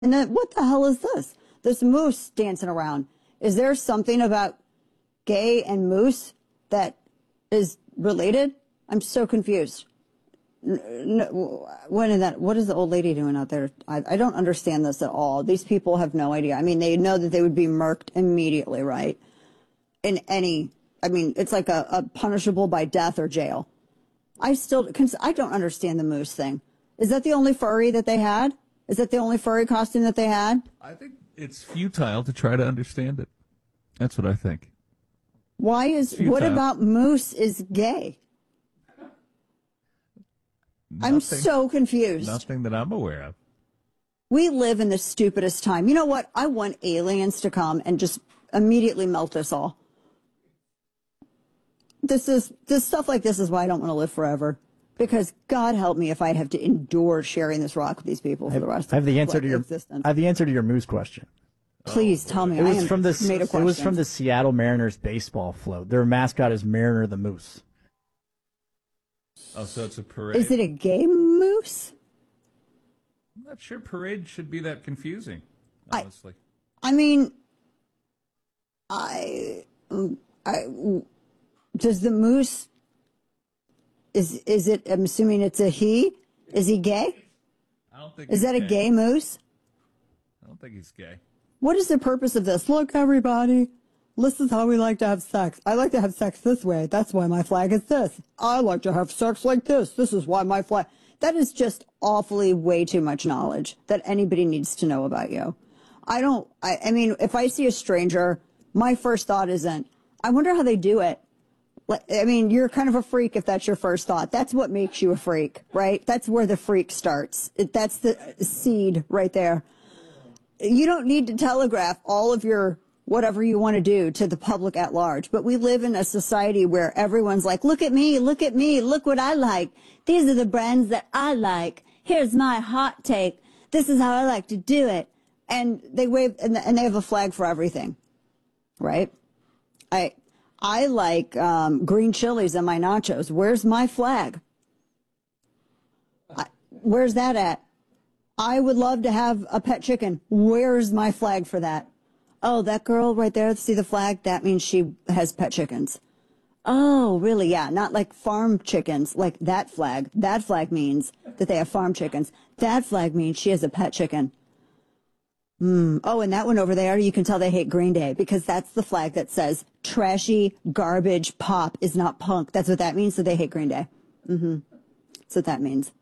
And then what the hell is this? This moose dancing around. Is there something about gay and moose that is related? I'm so confused. What is the old lady doing out there? I don't understand this at all. These people have no idea. I mean, they know that they would be murked immediately, right? It's like a punishable by death or jail. I don't understand the moose thing. Is that the only furry that they had? Is that the only furry costume that they had? I think it's futile to try to understand it. That's what I think. What about moose is gay? I'm so confused. Nothing that I'm aware of. We live in the stupidest time. You know what? I want aliens to come and just immediately melt us all. This stuff like this is why I don't want to live forever. Because God help me if I have to endure sharing this rock with these people for the rest of my existence. I have the answer to your moose question. Please tell me. It was from the Seattle Mariners baseball float. Their mascot is Mariner the Moose. Oh, so it's a parade. Is it a gay moose? I'm not sure parade should be that confusing, honestly. Does the moose, is it, I'm assuming it's a he? Is he gay? I don't think Is that a gay moose? I don't think he's gay. What is the purpose of this? Look, everybody, this is how we like to have sex. I like to have sex this way. That's why my flag is this. I like to have sex like this. This is why my flag. That is just awfully way too much knowledge that anybody needs to know about you. I mean, if I see a stranger, my first thought isn't, I wonder how they do it. I mean, you're kind of a freak if that's your first thought. That's what makes you a freak, right? That's where the freak starts. That's the seed right there. You don't need to telegraph all of your whatever you want to do to the public at large. But we live in a society where everyone's like, look at me, look what I like. These are the brands that I like. Here's my hot take. This is how I like to do it. And they wave, and they have a flag for everything, right? I like green chilies on my nachos. Where's my flag? Where's that at? I would love to have a pet chicken. Where's my flag for that? Oh, that girl right there, see the flag? That means she has pet chickens. Oh, really? Yeah, not like farm chickens, like that flag. That flag means that they have farm chickens. That flag means she has a pet chicken. Oh, and that one over there, you can tell they hate Green Day because that's the flag that says trashy, garbage, pop is not punk. That's what that means, so they hate Green Day. That's what that means.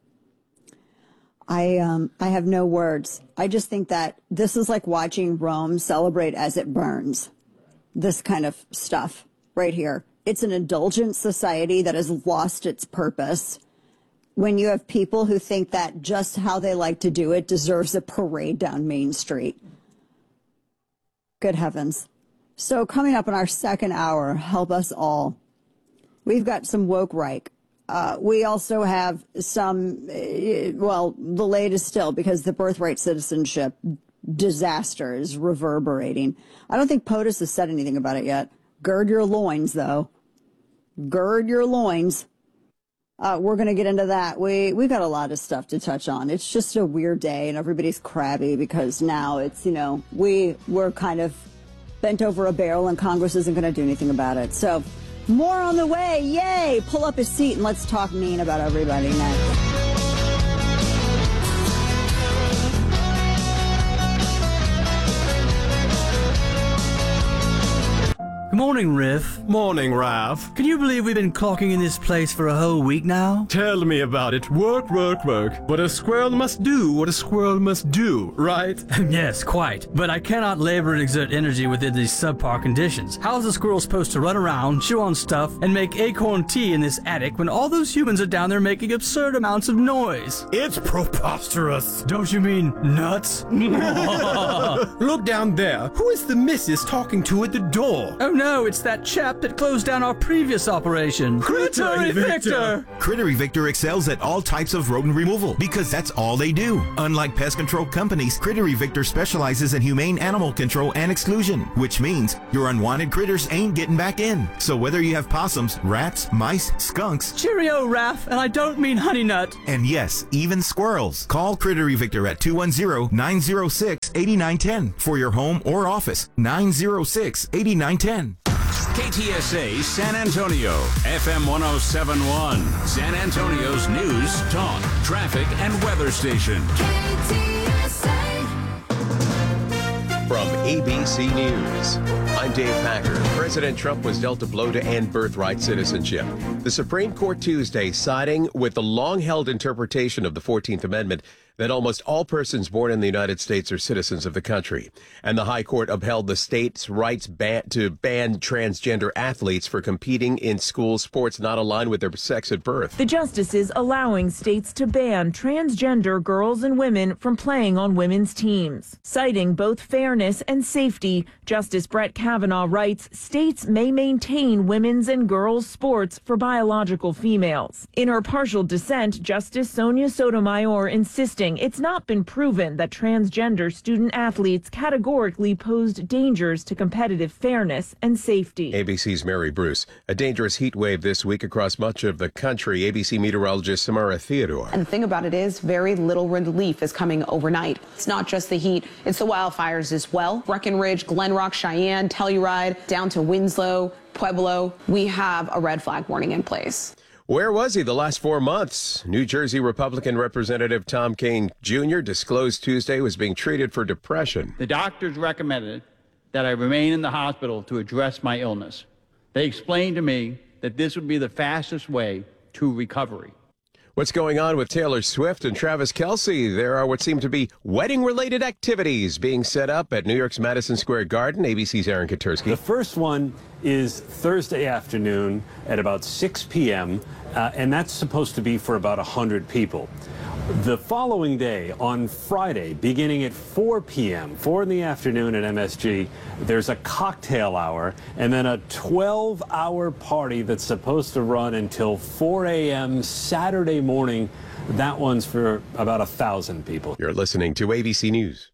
I have no words. I just think that this is like watching Rome celebrate as it burns. This kind of stuff right here. It's an indulgent society that has lost its purpose. When you have people who think that just how they like to do it deserves a parade down Main Street. Good heavens. So coming up in our second hour, help us all. We've got some woke Reich. We also have some, the latest still, because the birthright citizenship disaster is reverberating. I don't think POTUS has said anything about it yet. Gird your loins, though. Gird your loins. We're going to get into that. We got a lot of stuff to touch on. It's just a weird day, and everybody's crabby because now it's, we're kind of bent over a barrel, and Congress isn't going to do anything about it. So more on the way. Yay! Pull up a seat and let's talk mean about everybody next. Good morning, Riff. Morning, Raph. Can you believe we've been clocking in this place for a whole week now? Tell me about it. Work, work, work. But a squirrel must do what a squirrel must do, right? Yes, quite. But I cannot labor and exert energy within these subpar conditions. How is a squirrel supposed to run around, chew on stuff, and make acorn tea in this attic when all those humans are down there making absurd amounts of noise? It's preposterous. Don't you mean nuts? Look down there. Who is the missus talking to at the door? Oh no, no, it's that chap that closed down our previous operation. Critter Victor! Critter Victor excels at all types of rodent removal because that's all they do. Unlike pest control companies, Critter Victor specializes in humane animal control and exclusion, which means your unwanted critters ain't getting back in. So whether you have possums, rats, mice, skunks, Cheerio, Raph, and I don't mean Honey Nut. and yes, even squirrels, call Critter Victor at 210-906-8910 for your home or office. 906-8910. KTSA San Antonio, FM 1071, San Antonio's news, talk, traffic, and weather station. From ABC News, I'm Dave Packer. President Trump was dealt a blow to end birthright citizenship. The Supreme Court Tuesday siding with the long-held interpretation of the 14th Amendment that almost all persons born in the United States are citizens of the country. And the High Court upheld the state's rights to ban transgender athletes for competing in school sports not aligned with their sex at birth. The justices allowing states to ban transgender girls and women from playing on women's teams. Citing both fairness and safety, Justice Brett Kavanaugh writes states may maintain women's and girls' sports for biological females. In her partial dissent, Justice Sonia Sotomayor insisting it's not been proven that transgender student athletes categorically posed dangers to competitive fairness and safety. ABC's Mary Bruce. A dangerous heat wave this week across much of the country. ABC meteorologist Samara Theodore. And the thing about it is very little relief is coming overnight. It's not just the heat, it's the wildfires as well. Breckenridge, Glen Rock, Cheyenne, Telluride, down to Winslow, Pueblo. We have a red flag warning in place. Where was he the last 4 months? New Jersey Republican Representative Tom Kean Jr. disclosed Tuesday was being treated for depression. The doctors recommended that I remain in the hospital to address my illness. They explained to me that this would be the fastest way to recovery. What's going on with Taylor Swift and Travis Kelce? There are what seem to be wedding-related activities being set up at New York's Madison Square Garden. ABC's Aaron Katursky. The first one is Thursday afternoon at about 6 p.m., and that's supposed to be for about 100 people. The following day, on Friday, beginning at 4 p.m., 4 in the afternoon at MSG, there's a cocktail hour and then a 12-hour party that's supposed to run until 4 a.m. Saturday morning. That one's for about 1,000 people. You're listening to ABC News.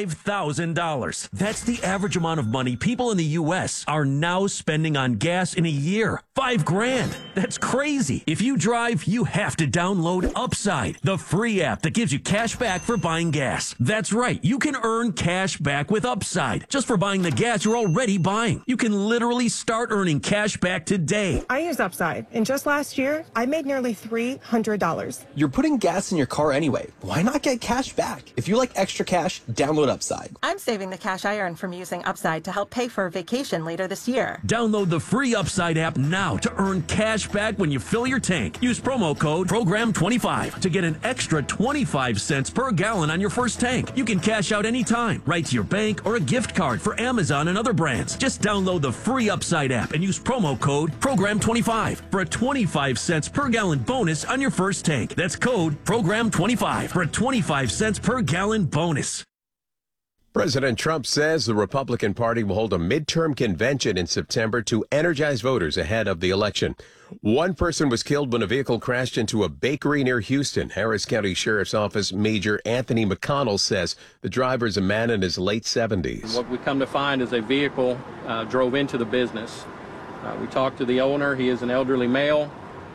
$5,000. That's the average amount of money people in the U.S. are now spending on gas in a year. $5,000. That's crazy. If you drive, you have to download Upside, the free app that gives you cash back for buying gas. That's right. You can earn cash back with Upside just for buying the gas you're already buying. You can literally start earning cash back today. I use Upside, and just last year, I made nearly $300. You're putting gas in your car anyway. Why not get cash back? If you like extra cash, download Upside. I'm saving the cash I earn from using Upside to help pay for a vacation later this year. Download the free Upside app now to earn cash back when you fill your tank. Use promo code PROGRAM25 to get an extra 25 cents per gallon on your first tank. You can cash out anytime, right to your bank or a gift card for Amazon and other brands. Just download the free Upside app and use promo code PROGRAM25 for a 25 cents per gallon bonus on your first tank. That's code PROGRAM25 for a 25 cents per gallon bonus. President Trump says the Republican Party will hold a midterm convention in September to energize voters ahead of the election. One person was killed when a vehicle crashed into a bakery near Houston. Harris County Sheriff's Office Major Anthony McConnell says the driver is a man in his late 70s. What we come to find is a vehicle drove into the business. We talked to the owner. He is an elderly male.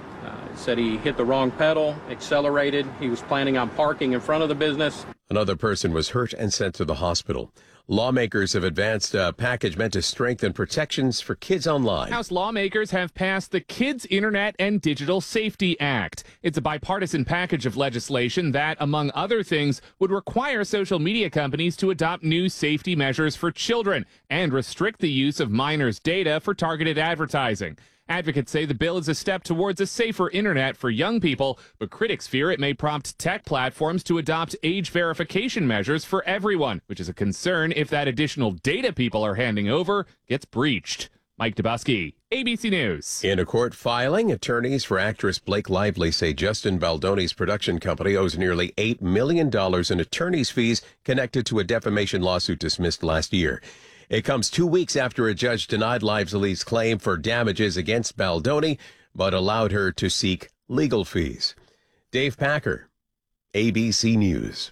Said he hit the wrong pedal, accelerated. He was planning on parking in front of the business. Another person was hurt and sent to the hospital. Lawmakers have advanced a package meant to strengthen protections for kids online. House lawmakers have passed the Kids Internet and Digital Safety Act. It's a bipartisan package of legislation that, among other things, would require social media companies to adopt new safety measures for children and restrict the use of minors' data for targeted advertising. Advocates say the bill is a step towards a safer internet for young people, but critics fear it may prompt tech platforms to adopt age verification measures for everyone, which is a concern if that additional data people are handing over gets breached. Mike Dubusky, ABC News. In a court filing, attorneys for actress Blake Lively say Justin Baldoni's production company owes nearly $8 million in attorney's fees connected to a defamation lawsuit dismissed last year. It comes 2 weeks after a judge denied Livesay's claim for damages against Baldoni, but allowed her to seek legal fees. Dave Packer, ABC News.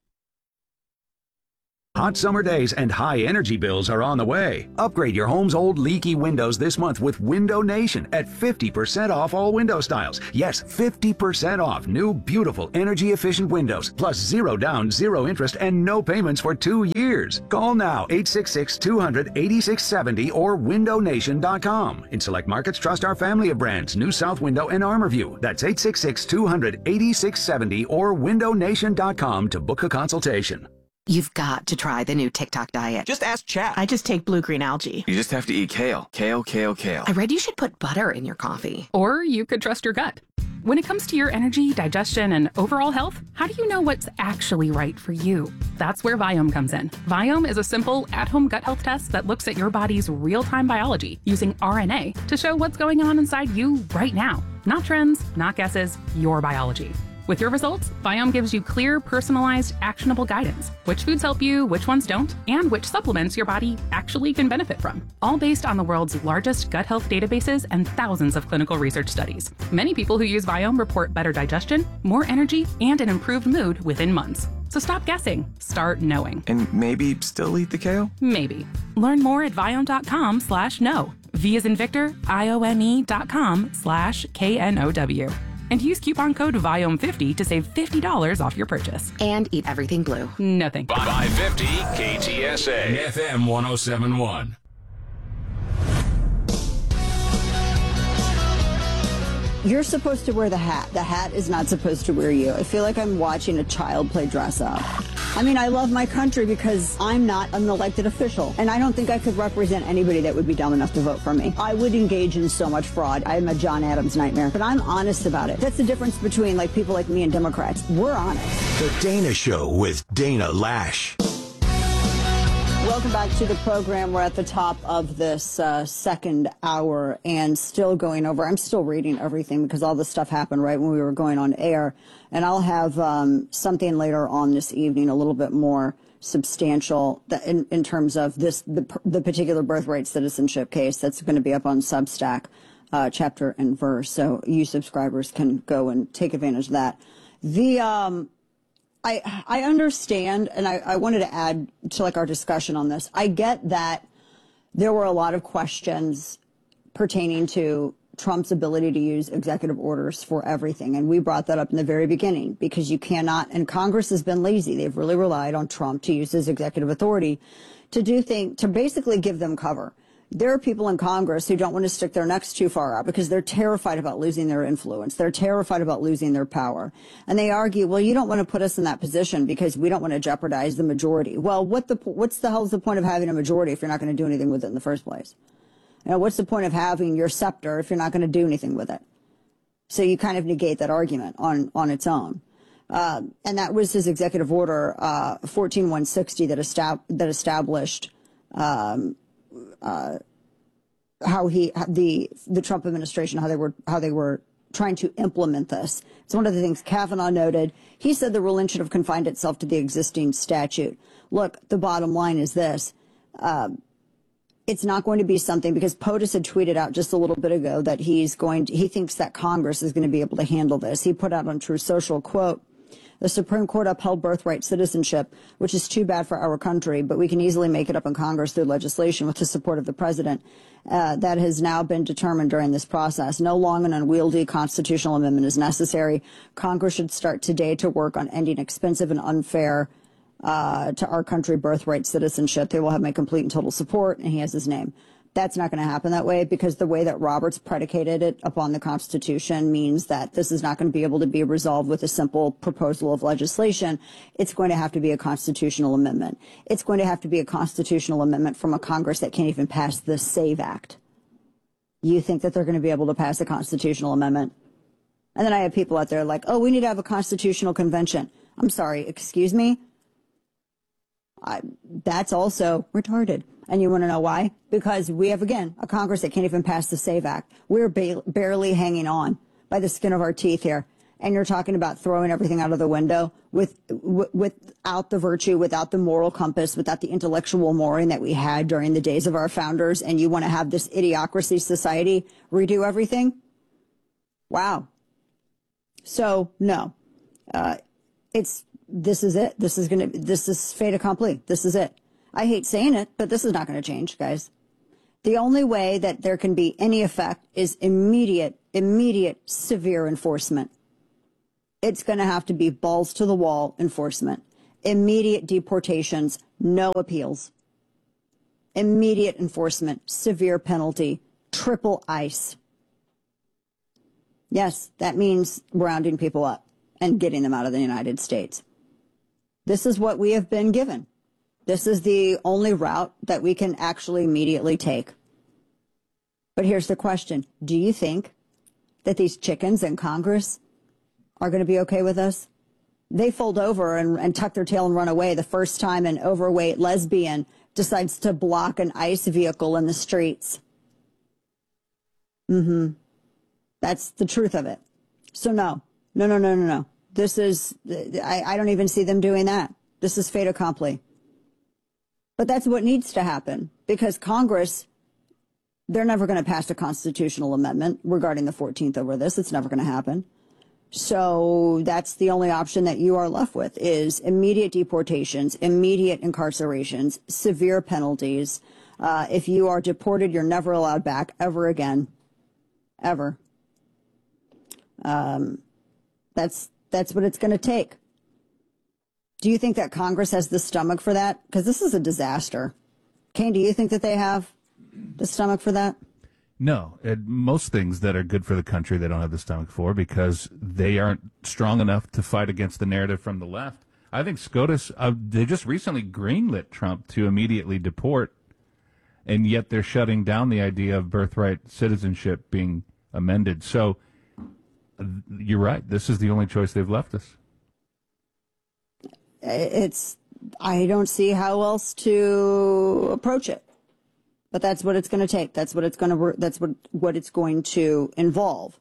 Hot summer days and high energy bills are on the way. Upgrade your home's old leaky windows this month with Window Nation at 50% off all window styles. Yes, 50% off new, beautiful, energy-efficient windows, plus 0 down, 0 interest, and no payments for 2 years. Call now, 866-200-8670 or windownation.com. In select markets, trust our family of brands, New South Window and ArmorView. That's 866-200-8670 or windownation.com to book a consultation. You've got to try the new TikTok diet. Just ask chat. I just take blue-green algae. You just have to eat kale. Kale, kale, kale. I read you should put butter in your coffee. Or you could trust your gut. When it comes to your energy, digestion, and overall health, how do you know what's actually right for you? That's where Viome comes in. Viome is a simple, at-home gut health test that looks at your body's real-time biology using RNA to show what's going on inside you right now. Not trends, not guesses, your biology. With your results, Viome gives you clear, personalized, actionable guidance. Which foods help you, which ones don't, and which supplements your body actually can benefit from. All based on the world's largest gut health databases and thousands of clinical research studies. Many people who use Viome report better digestion, more energy, and an improved mood within months. So stop guessing, start knowing. And maybe still eat the kale? Maybe. Learn more at viome.com/know. V as in Victor, IOME.com/KNOW. And use coupon code VIOME50 to save $50 off your purchase. And eat everything blue. No thank you. 550 KTSA FM 1071. You're supposed to wear the hat. The hat is not supposed to wear you. I feel like I'm watching a child play dress up. I mean, I love my country because I'm not an elected official, and I don't think I could represent anybody that would be dumb enough to vote for me. I would engage in so much fraud. I'm a John Adams nightmare, but I'm honest about it. That's the difference between like people like me and Democrats. We're honest. The Dana Show with Dana Lash. Welcome back to the program. We're at the top of this second hour and still going over. I'm still reading everything because all this stuff happened right when we were going on air. And I'll have something later on this evening, a little bit more substantial in terms of the particular birthright citizenship case that's going to be up on Substack, chapter and verse. So you subscribers can go and take advantage of that. I understand, and I wanted to add to like our discussion on this. I get that there were a lot of questions pertaining to Trump's ability to use executive orders for everything. And we brought that up in the very beginning because you cannot, and Congress has been lazy. They've really relied on Trump to use his executive authority to basically give them cover. There are people in Congress who don't want to stick their necks too far out because they're terrified about losing their influence. They're terrified about losing their power. And they argue, well, you don't want to put us in that position because we don't want to jeopardize the majority. Well, what's the hell's the point of having a majority if you're not going to do anything with it in the first place? You know, what's the point of having your scepter if you're not going to do anything with it? So you kind of negate that argument on its own. And that was his executive order, 14160 that established how the Trump administration, how they were trying to implement this. It's one of the things Kavanaugh noted. He said the ruling should have confined itself to the existing statute. Look, the bottom line is this. It's not going to be something, because POTUS had tweeted out just a little bit ago that he thinks that Congress is going to be able to handle this. He put out on True Social, quote, "The Supreme Court upheld birthright citizenship, which is too bad for our country, but we can easily make it up in Congress through legislation with the support of the president. That has now been determined during this process. No long and unwieldy constitutional amendment is necessary. Congress should start today to work on ending expensive and unfair to our country birthright citizenship. They will have my complete and total support," and he has his name. That's not going to happen that way, because the way that Roberts predicated it upon the Constitution means that this is not going to be able to be resolved with a simple proposal of legislation. It's going to have to be a constitutional amendment. It's going to have to be a constitutional amendment from a Congress that can't even pass the SAVE Act. You think that they're going to be able to pass a constitutional amendment? And then I have people out there like, oh, we need to have a constitutional convention. I'm sorry, excuse me? That's also retarded. And you want to know why? Because we have, again, a Congress that can't even pass the SAVE Act. We're barely hanging on by the skin of our teeth here. and you're talking about throwing everything out of the window without the virtue, without the moral compass, without the intellectual mooring that we had during the days of our founders, and you want to have this idiocracy society redo everything? Wow. So, no. This is it. This is fait accompli. This is it. I hate saying it, but this is not going to change, guys. The only way that there can be any effect is immediate, severe enforcement. It's going to have to be balls to the wall enforcement. Immediate deportations, no appeals. Immediate enforcement, severe penalty, triple ICE. Yes, that means rounding people up and getting them out of the United States. This is what we have been given. This is the only route that we can actually immediately take. But here's the question. Do you think that these chickens in Congress are going to be okay with us? They fold over and tuck their tail and run away the first time an overweight lesbian decides to block an ICE vehicle in the streets. That's the truth of it. So no. This is, I don't even see them doing that. This is fait accompli. But that's what needs to happen, because Congress, they're never going to pass a constitutional amendment regarding the 14th over this. It's never going to happen. So that's the only option that you are left with, is immediate deportations, immediate incarcerations, severe penalties. If you are deported, you're never allowed back ever again. Ever. That's what it's going to take. Do you think that Congress has the stomach for that? Because this is a disaster. Kane, do you think that they have the stomach for that? No. Most things that are good for the country, they don't have the stomach for, because they aren't strong enough to fight against the narrative from the left. I think SCOTUS, they just recently greenlit Trump to immediately deport, and yet they're shutting down the idea of birthright citizenship being amended. So you're right. This is the only choice they've left us. I don't see how else to approach it, but that's what it's going to take. That's what it's going to involve.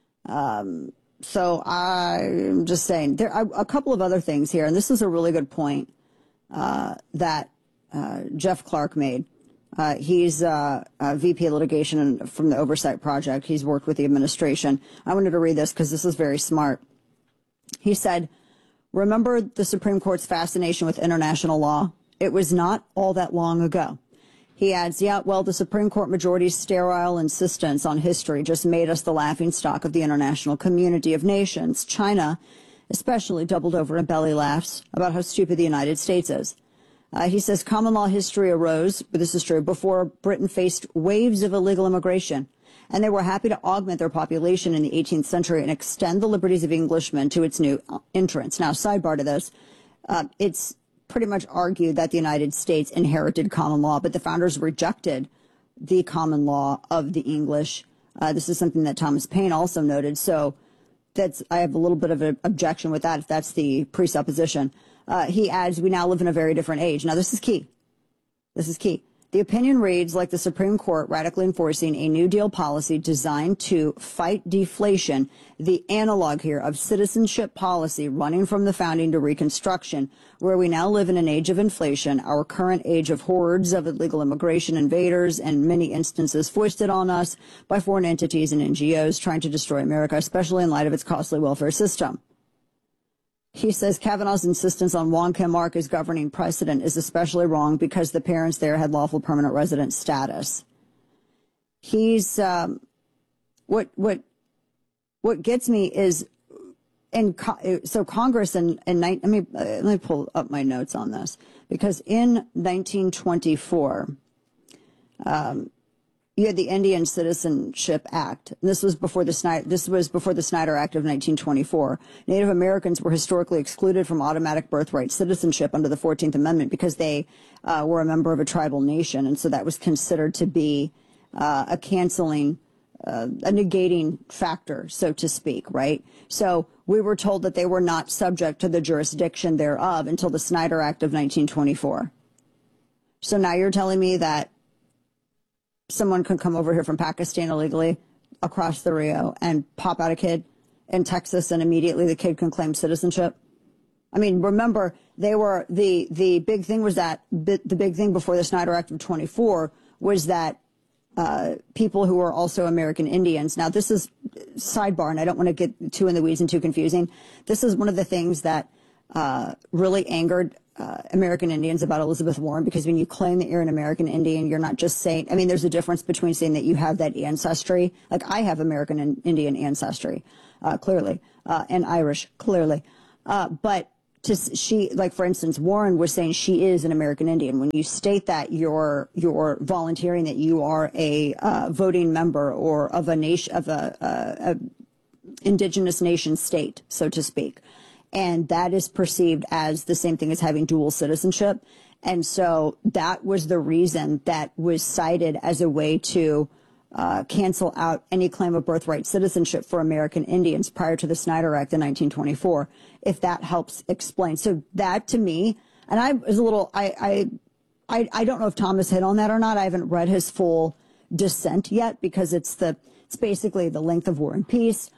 So I'm just saying there are a couple of other things here, and this is a really good point that Jeff Clark made. He's a VP of litigation from the Oversight Project. He's worked with the administration. I wanted to read this because this is very smart. He said, "Remember the Supreme Court's fascination with international law? It was not all that long ago." He adds, "Yeah, well, the Supreme Court majority's sterile insistence on history just made us the laughingstock of the international community of nations. China especially doubled over in belly laughs about how stupid the United States is." He says common law history arose, but this is true, before Britain faced waves of illegal immigration, and they were happy to augment their population in the 18th century and extend the liberties of Englishmen to its new entrants. Now, sidebar to this, it's pretty much argued that the United States inherited common law, but the founders rejected the common law of the English. This is something that Thomas Paine also noted, so I have a little bit of an objection with that if that's the presupposition. He adds, "We now live in a very different age." Now, this is key. This is key. The opinion reads like the Supreme Court radically enforcing a New Deal policy designed to fight deflation, the analog here of citizenship policy running from the founding to Reconstruction, where we now live in an age of inflation, our current age of hordes of illegal immigration invaders, and many instances foisted on us by foreign entities and NGOs trying to destroy America, especially in light of its costly welfare system. He says Kavanaugh's insistence on Wong Kim Ark as governing precedent is especially wrong because the parents there had lawful permanent resident status. He's what gets me is so Congress let me pull up my notes on this, because in 1924 you had the Indian Citizenship Act. This was before the Snyder Act of 1924. Native Americans were historically excluded from automatic birthright citizenship under the 14th Amendment because they were a member of a tribal nation, and so that was considered to be a canceling, a negating factor, so to speak, right? So we were told that they were not subject to the jurisdiction thereof until the Snyder Act of 1924. So now you're telling me that someone could come over here from Pakistan illegally across the Rio and pop out a kid in Texas and immediately the kid can claim citizenship? I mean, remember, they were the big thing was that the big thing before the Snyder Act of 24 was that people who are also American Indians. Now, this is sidebar, and I don't want to get too in the weeds and too confusing. This is one of the things that really angered American Indians about Elizabeth Warren, because when you claim that you're an American Indian, you're not just saying, I mean, there's a difference between saying that you have that ancestry. Like, I have American and Indian ancestry, clearly, and Irish, clearly. But like, for instance, Warren was saying she is an American Indian. When you state that, you're volunteering that you are a voting member or of a nation, of a indigenous nation state, so to speak. And that is perceived as the same thing as having dual citizenship. And so that was the reason that was cited as a way to cancel out any claim of birthright citizenship for American Indians prior to the Snyder Act in 1924, if that helps explain. So that, to me, and I was a little, I don't know if Thomas hit on that or not. I haven't read his full dissent yet, because it's basically the length of War and Peace.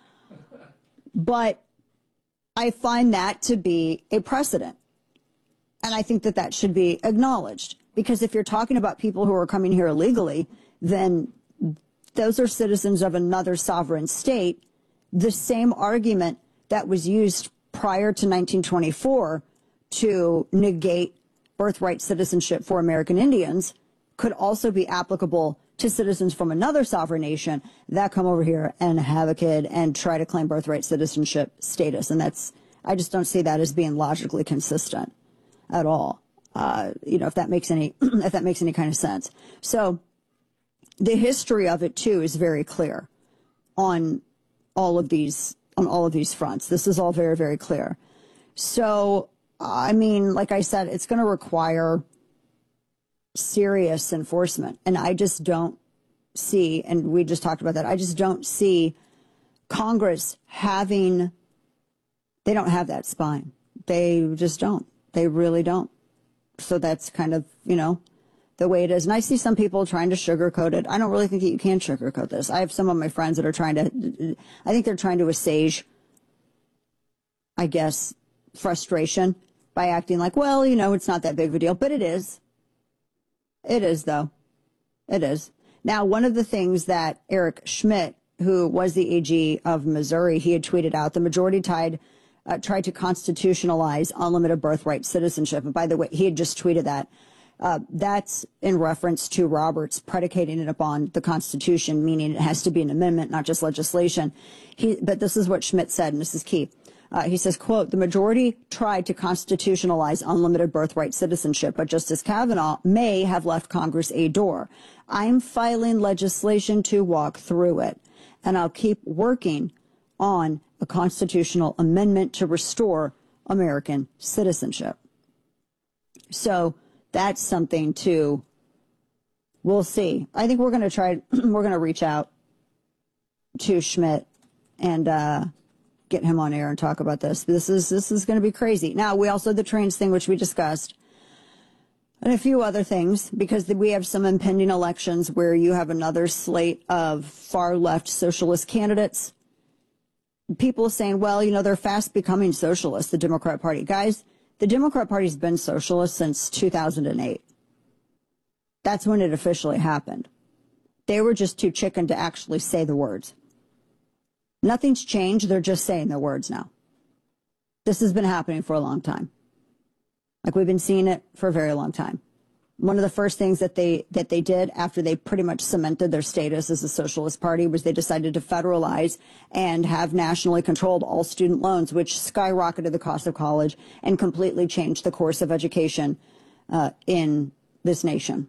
But I find that to be a precedent. And I think that that should be acknowledged, because if you're talking about people who are coming here illegally, then those are citizens of another sovereign state. The same argument that was used prior to 1924 to negate birthright citizenship for American Indians could also be applicable to citizens from another sovereign nation that come over here and have a kid and try to claim birthright citizenship status. And I just don't see that as being logically consistent at all. If that makes any kind of sense. So the history of it too is very clear on all of these fronts. This is all very, very clear. So, I mean, like I said, it's going to require serious enforcement. And I just don't see, and we just talked about that, I just don't see Congress they don't have that spine. They just don't. They really don't. So that's kind of, the way it is. And I see some people trying to sugarcoat it. I don't really think that you can sugarcoat this. I have some of my friends that are I think they're trying to assuage, I guess, frustration by acting like, well, it's not that big of a deal. But it is. It is, though. It is. Now, one of the things that Eric Schmidt, who was the AG of Missouri, he had tweeted out, the majority tried to constitutionalize unlimited birthright citizenship. And by the way, he had just tweeted that. That's in reference to Roberts predicating it upon the Constitution, meaning it has to be an amendment, not just legislation. But this is what Schmidt said, and this is key. He says, quote, the majority tried to constitutionalize unlimited birthright citizenship, but Justice Kavanaugh may have left Congress a door. I'm filing legislation to walk through it, and I'll keep working on a constitutional amendment to restore American citizenship. So that's something we'll see. I think we're going to reach out to Schmidt and get him on air and talk about this. This is going to be crazy. Now, we also have the trans thing, which we discussed, and a few other things, because we have some impending elections where you have another slate of far left socialist candidates. People saying, well, they're fast becoming socialists, the Democrat Party. Guys, the Democrat Party's been socialist since 2008. That's when it officially happened. They were just too chicken to actually say the words. Nothing's changed. They're just saying the words now. This has been happening for a long time. Like, we've been seeing it for a very long time. One of the first things that they did after they pretty much cemented their status as a socialist party was they decided to federalize and have nationally controlled all student loans, which skyrocketed the cost of college and completely changed the course of education in this nation.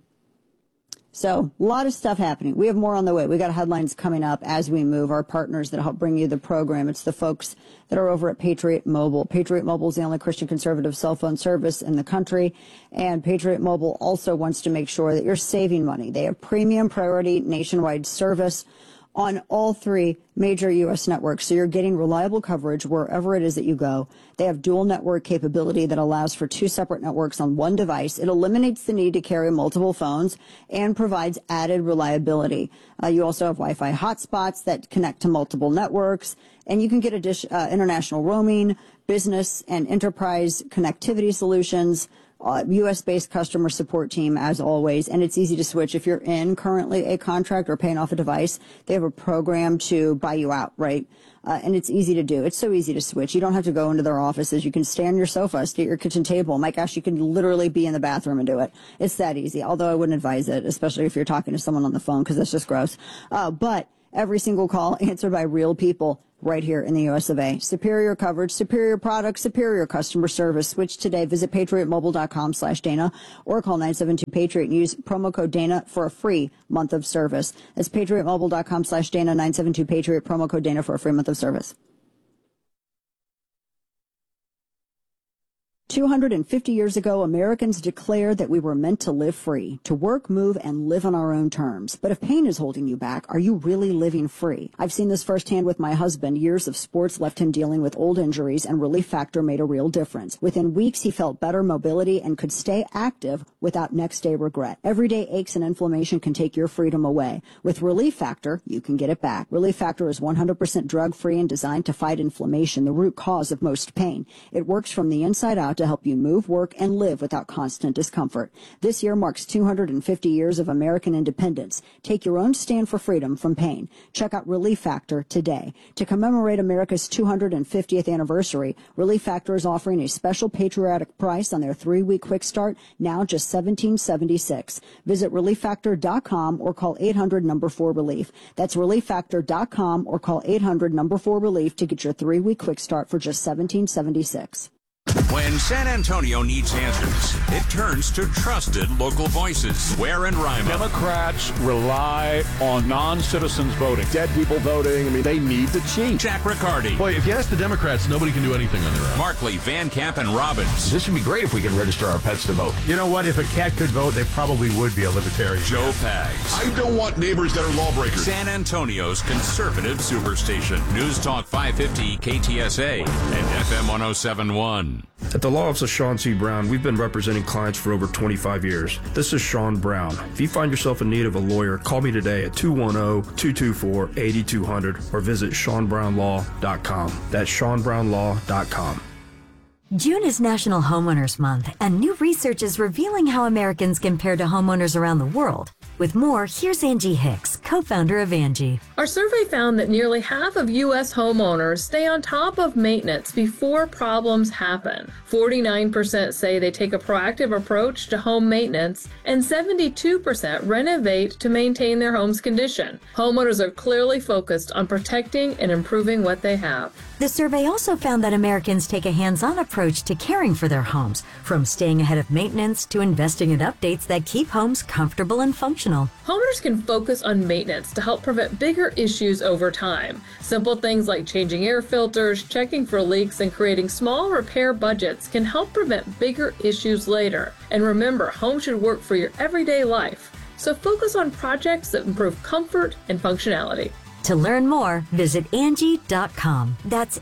So a lot of stuff happening. We have more on the way. We got headlines coming up as we move. Our partners that help bring you the program. It's the folks that are over at Patriot Mobile. Patriot Mobile is the only Christian conservative cell phone service in the country. And Patriot Mobile also wants to make sure that you're saving money. They have premium priority nationwide service on all 3 major U.S. networks. So you're getting reliable coverage wherever it is that you go. They have dual network capability that allows for 2 separate networks on one device. It eliminates the need to carry multiple phones and provides added reliability. You also have Wi-Fi hotspots that connect to multiple networks, and you can get international roaming, business and enterprise connectivity solutions, U.S.-based customer support team, as always, and it's easy to switch. If you're in currently a contract or paying off a device, they have a program to buy you out, right? And it's easy to do. It's so easy to switch. You don't have to go into their offices. You can stay on your sofa, stay at your kitchen table. My gosh, you can literally be in the bathroom and do it. It's that easy, although I wouldn't advise it, especially if you're talking to someone on the phone, because that's just gross. But every single call answered by real people right here in the U.S. of A. Superior coverage, superior products, superior customer service. Switch today. Visit patriotmobile.com/Dana or call 972-PATRIOT and use promo code Dana for a free month of service. That's patriotmobile.com/Dana, 972-PATRIOT, promo code Dana for a free month of service. 250 years ago, Americans declared that we were meant to live free, to work, move, and live on our own terms. But if pain is holding you back, are you really living free? I've seen this firsthand with my husband. Years of sports left him dealing with old injuries, and Relief Factor made a real difference. Within weeks, he felt better mobility and could stay active without next-day regret. Everyday aches and inflammation can take your freedom away. With Relief Factor, you can get it back. Relief Factor is 100% drug-free and designed to fight inflammation, the root cause of most pain. It works from the inside out to help you move, work, and live without constant discomfort. This year marks 250 years of American independence. Take your own stand for freedom from pain. Check out Relief Factor today. To commemorate America's 250th anniversary, Relief Factor is offering a special patriotic price on their 3-week quick start, now just $17.76. Visit ReliefFactor.com or call 800-4RELIEF. That's ReliefFactor.com or call 800-4RELIEF to get your 3-week quick start for just $17.76. When San Antonio needs answers, it turns to trusted local voices. Ware and Rima. Democrats rely on non-citizens voting. Dead people voting. I mean, they need to change. Jack Riccardi. Boy, if you ask the Democrats, nobody can do anything on their own. Markley, Van Camp, and Robbins. This would be great if we could register our pets to vote. You know what? If a cat could vote, they probably would be a libertarian. Joe Pags. I don't want neighbors that are lawbreakers. San Antonio's conservative superstation. News Talk 550 KTSA and FM 107.1. At the law office of Sean C. Brown, we've been representing clients for over 25 years. This is Sean Brown. If you find yourself in need of a lawyer, call me today at 210-224-8200 or visit SeanBrownLaw.com. That's SeanBrownLaw.com. June is National Homeowners Month, and new research is revealing how Americans compare to homeowners around the world. With more, here's Angie Hicks, co-founder of Angie. Our survey found that nearly half of U.S. homeowners stay on top of maintenance before problems happen. 49% say they take a proactive approach to home maintenance, and 72% renovate to maintain their home's condition. Homeowners are clearly focused on protecting and improving what they have. The survey also found that Americans take a hands-on approach to caring for their homes, from staying ahead of maintenance to investing in updates that keep homes comfortable and functional. Homeowners can focus on maintenance to help prevent bigger issues over time. Simple things like changing air filters, checking for leaks, and creating small repair budgets can help prevent bigger issues later. And remember, home should work for your everyday life. So focus on projects that improve comfort and functionality. To learn more, visit Angie.com. That's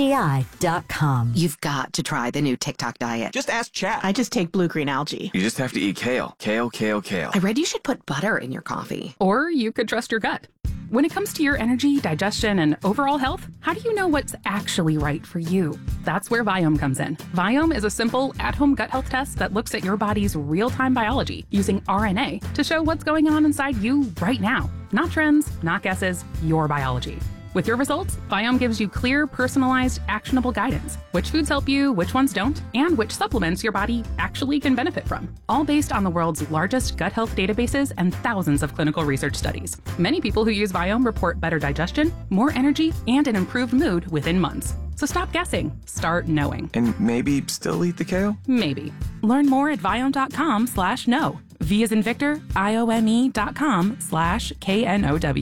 ANGI.com. You've got to try the new TikTok diet. Just ask Chat. I just take blue-green algae. You just have to eat kale. Kale, kale, kale. I read you should put butter in your coffee. Or you could trust your gut. When it comes to your energy, digestion, and overall health, how do you know what's actually right for you? That's where Viome comes in. Viome is a simple, at-home gut health test that looks at your body's real-time biology using RNA to show what's going on inside you right now. Not trends, not guesses, your biology. With your results, Viome gives you clear, personalized, actionable guidance. Which foods help you, which ones don't, and which supplements your body actually can benefit from. All based on the world's largest gut health databases and thousands of clinical research studies. Many people who use Viome report better digestion, more energy, and an improved mood within months. So stop guessing. Start knowing. And maybe still eat the kale? Maybe. Learn more at Viome.com/know. V as in Victor, IOME.com/KNOW.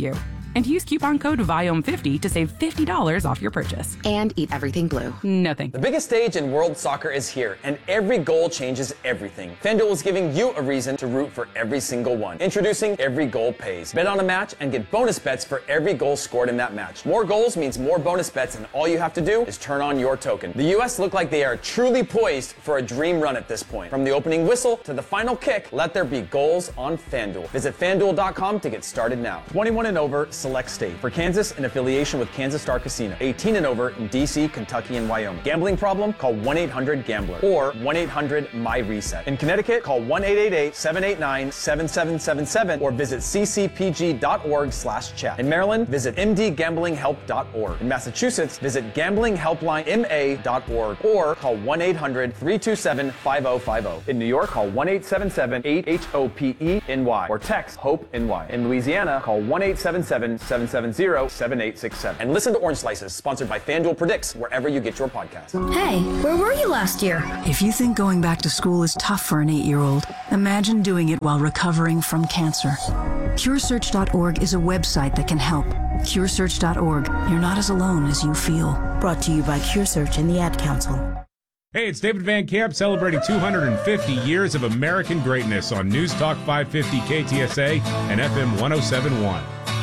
And use coupon code VIOM50 to save $50 off your purchase. And eat everything blue. No thanks. The biggest stage in world soccer is here, and every goal changes everything. FanDuel is giving you a reason to root for every single one. Introducing Every Goal Pays. Bet on a match and get bonus bets for every goal scored in that match. More goals means more bonus bets, and all you have to do is turn on your token. The U.S. look like they are truly poised for a dream run at this point. From the opening whistle to the final kick, let there be goals on FanDuel. Visit FanDuel.com to get started now. 21 and over, select state. For Kansas, in affiliation with Kansas Star Casino. 18 and over in D.C., Kentucky, and Wyoming. Gambling problem? Call 1-800-GAMBLER or 1-800-MY-RESET. In Connecticut, call 1-888-789-7777 or visit ccpg.org/chat. In Maryland, visit mdgamblinghelp.org. In Massachusetts, visit gamblinghelplinema.org or call 1-800-327-5050. In New York, call 1-877-8-HOPE-NY or text HOPE-NY. In Louisiana, call 1-877-770-7867. And listen to Orange Slices, sponsored by FanDuel Predicts, wherever you get your podcasts. Hey, where were you last year? If you think going back to school is tough for an 8-year-old, imagine doing it while recovering from cancer. CureSearch.org is a website that can help. CureSearch.org. You're not as alone as you feel. Brought to you by CureSearch and the Ad Council. Hey, it's David Van Camp celebrating 250 years of American greatness on News Talk 550 KTSA and FM 107.1.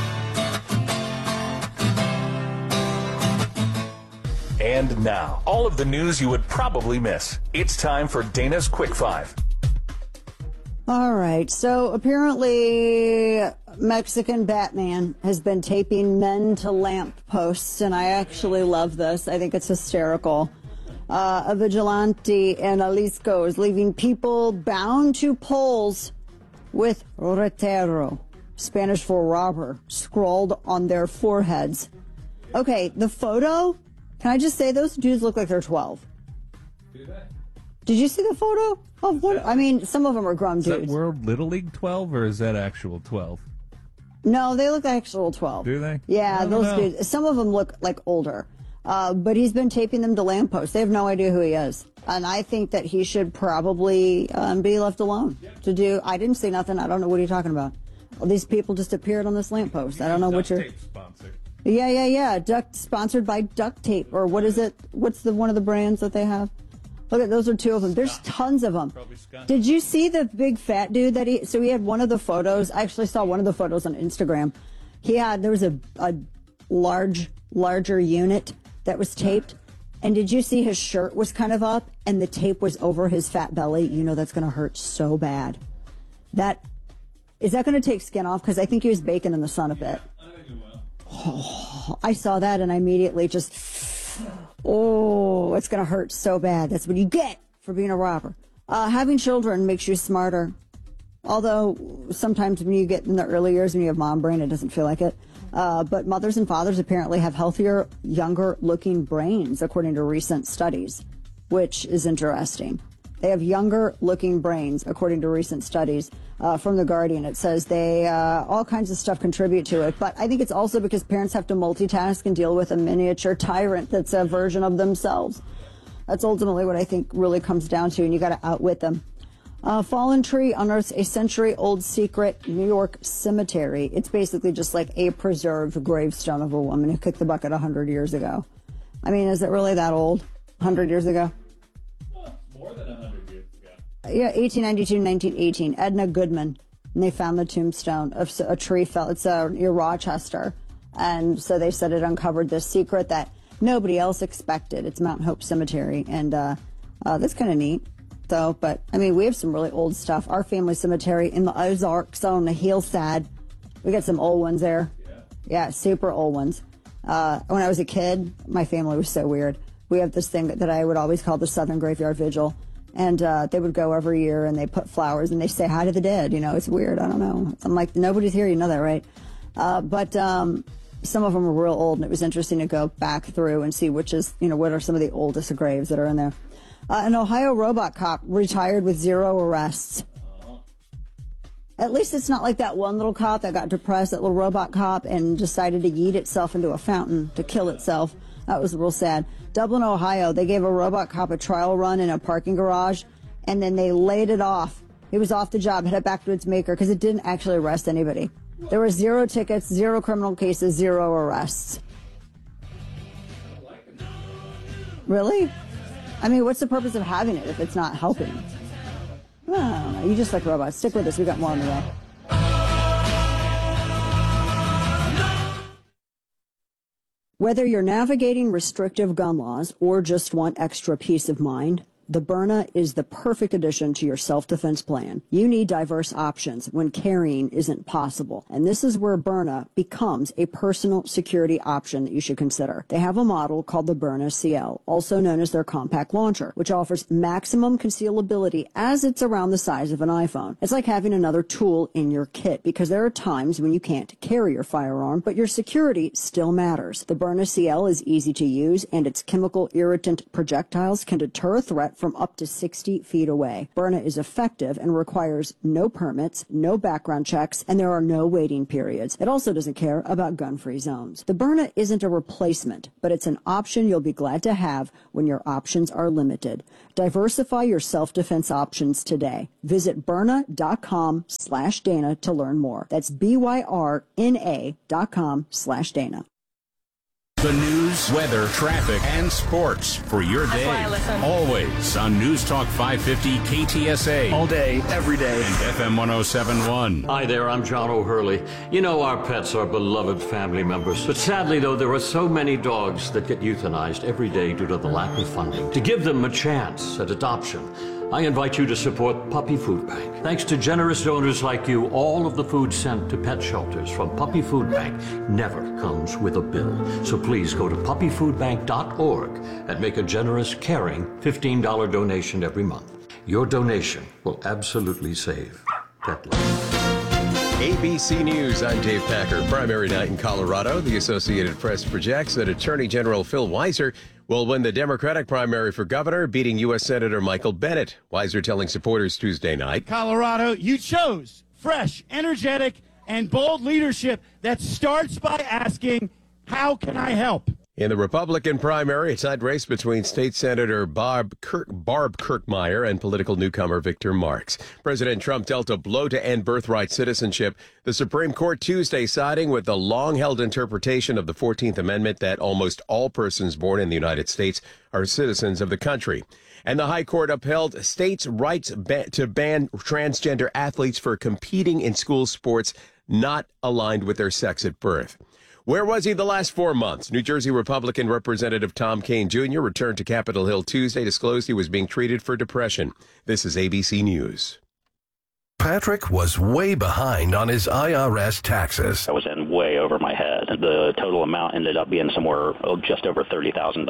And now, all of the news you would probably miss. It's time for Dana's Quick Five. All right. So apparently Mexican Batman has been taping men to lamp posts, and I actually love this. I think it's hysterical. A vigilante in Jalisco is leaving people bound to poles with ratero, Spanish for robber, scrawled on their foreheads. Okay, the photo, can I just say those dudes look like they're 12? Do they? Did you see the photo of one? I mean, some of them are grown dudes. Is that World Little League 12 or is that actual 12? No, they look like actual 12. Do they? Yeah, those dudes. Some of them look like older. But he's been taping them to lampposts. They have no idea who he is. And I think that he should probably be left alone to do. I didn't see nothing. I don't know what you're talking about. Well, these people just appeared on this lamppost. I don't know what you're. Sponsor. Yeah. Sponsored by Duct Tape, or what is it? What's one of the brands that they have? Look at those are two of them. There's tons of them. Did you see the big fat dude that he? So he had one of the photos. I actually saw one of the photos on Instagram. There was a larger unit that was taped. And did you see his shirt was kind of up and the tape was over his fat belly? You know that's going to hurt so bad. Is that going to take skin off? Because I think he was baking in the sun a bit. I think it will. Oh, I saw that and I immediately just, it's going to hurt so bad. That's what you get for being a robber. Having children makes you smarter. Although sometimes when you get in the early years when you have mom brain, it doesn't feel like it. But mothers and fathers apparently have healthier, younger-looking brains, according to recent studies, which is interesting. They have younger-looking brains, according to recent studies from The Guardian. It says all kinds of stuff contribute to it. But I think it's also because parents have to multitask and deal with a miniature tyrant that's a version of themselves. That's ultimately what I think really comes down to, and you got to outwit them. Fallen tree unearths a century-old secret New York cemetery. It's basically just like a preserved gravestone of a woman who kicked the bucket 100 years ago. I mean, is it really that old? 100 years ago? More than 100 years ago. Yeah, 1892, 1918. Edna Goodman. And they found the tombstone of a tree fell. It's near Rochester. And so they said it uncovered this secret that nobody else expected. It's Mount Hope Cemetery. And that's kind of neat. So, but I mean, we have some really old stuff. Our family cemetery in the Ozarks on the hillside. We got some old ones there. Yeah, super old ones. When I was a kid, my family was so weird. We have this thing that I would always call the Southern Graveyard Vigil. And they would go every year and they put flowers and they say hi to the dead. You know, it's weird. I don't know. I'm like, nobody's here. You know that, right? But some of them were real old, and it was interesting to go back through and see what are some of the oldest graves that are in there. An Ohio robot cop retired with 0 arrests. At least it's not like that one little cop that got depressed, that little robot cop, and decided to yeet itself into a fountain to kill itself. That was real sad. Dublin, Ohio, they gave a robot cop a trial run in a parking garage, and then they laid it off. It was off the job, headed back to its maker, because it didn't actually arrest anybody. There were 0 tickets, 0 criminal cases, 0 arrests. Really? I mean, what's the purpose of having it if it's not helping? I don't know. You just like robots. Stick with us. We got more on the way. Whether you're navigating restrictive gun laws or just want extra peace of mind, the Byrna is the perfect addition to your self-defense plan. You need diverse options when carrying isn't possible. And this is where Byrna becomes a personal security option that you should consider. They have a model called the Byrna CL, also known as their compact launcher, which offers maximum concealability as it's around the size of an iPhone. It's like having another tool in your kit because there are times when you can't carry your firearm, but your security still matters. The Byrna CL is easy to use, and its chemical irritant projectiles can deter a threat from up to 60 feet away. Byrna is effective and requires no permits, no background checks, and there are no waiting periods. It also doesn't care about gun-free zones. The Byrna isn't a replacement, but it's an option you'll be glad to have when your options are limited. Diversify your self-defense options today. Visit Byrna.com/Dana to learn more. That's BYRNA.com/Dana. The news, weather, traffic, and sports for your day. Always on News Talk 550 KTSA. All day, every day. And FM 1071. Hi there, I'm John O'Hurley. You know our pets are beloved family members. But sadly, though, there are so many dogs that get euthanized every day due to the lack of funding. To give them a chance at adoption, I invite you to support Puppy Food Bank. Thanks to generous donors like you, all of the food sent to pet shelters from Puppy Food Bank never comes with a bill. So please go to puppyfoodbank.org and make a generous, caring $15 donation every month. Your donation will absolutely save pet life. ABC News, I'm Dave Packer. Primary night in Colorado. The Associated Press projects that Attorney General Phil Weiser will win the Democratic primary for governor, beating U.S. Senator Michael Bennet. Weiser telling supporters Tuesday night. Colorado, you chose fresh, energetic, and bold leadership that starts by asking, how can I help? In the Republican primary, a tight race between State Senator Barb Kirkmeyer and political newcomer Victor Marx. President Trump dealt a blow to end birthright citizenship. The Supreme Court Tuesday siding with the long-held interpretation of the 14th Amendment that almost all persons born in the United States are citizens of the country. And the High Court upheld states' rights to ban transgender athletes for competing in school sports not aligned with their sex at birth. Where was he the last 4 months? New Jersey Republican Representative Tom Kean Jr. returned to Capitol Hill Tuesday, disclosed he was being treated for depression. This is ABC News. Patrick was way behind on his IRS taxes. I was in way over my head. The total amount ended up being somewhere just over $30,000.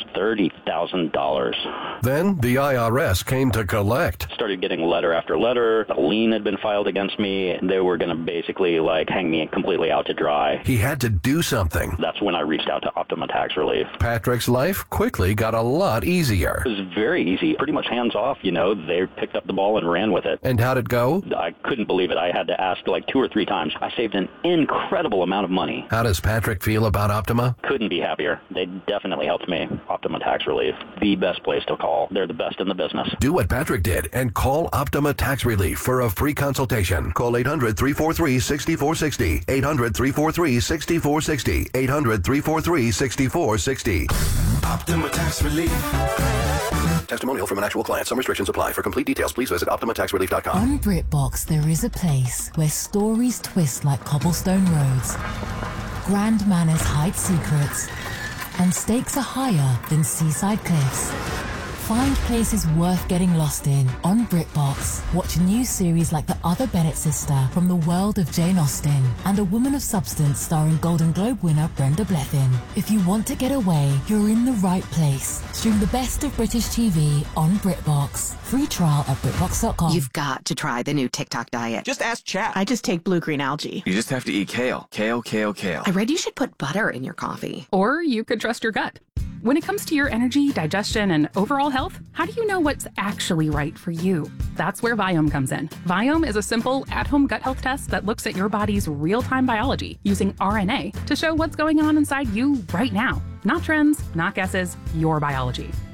$30,000. Then the IRS came to collect. Started getting letter after letter. A lien had been filed against me. They were going to basically hang me completely out to dry. He had to do something. That's when I reached out to Optima Tax Relief. Patrick's life quickly got a lot easier. It was very easy. Pretty much hands off, They picked up the ball and ran with it. And how'd it go? I couldn't believe it. I had to ask 2 or 3 times. I saved an incredible amount of money. How does Patrick feel about Optima? Couldn't be happier. They definitely helped me. Optima Tax Relief, the best place to call. They're the best in the business. Do what Patrick did and call Optima Tax Relief for a free consultation. Call 800-343-6460. 800-343-6460. 800-343-6460. Optima Tax Relief. Testimonial from an actual client. Some restrictions apply. For complete details, please visit OptimaTaxRelief.com. On BritBox, there is a place where stories twist like cobblestone roads, grand manners hide secrets, and stakes are higher than seaside cliffs. Find places worth getting lost in on BritBox. Watch new series like The Other Bennett Sister from the world of Jane Austen and A Woman of Substance starring Golden Globe winner Brenda Blethyn. If you want to get away, you're in the right place. Stream the best of British TV on BritBox. Free trial at BritBox.com. You've got to try the new TikTok diet. Just ask chat. I just take blue-green algae. You just have to eat kale. Kale, kale, kale. I read you should put butter in your coffee. Or you could trust your gut. When it comes to your energy, digestion, and overall health, how do you know what's actually right for you? That's where Viome comes in. Viome is a simple, at-home gut health test that looks at your body's real-time biology using RNA to show what's going on inside you right now. Not trends, not guesses, your biology.